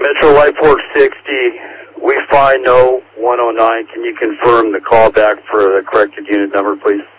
Metro Life Work 60, we find no 109. Can you confirm the callback for the corrected unit number, please?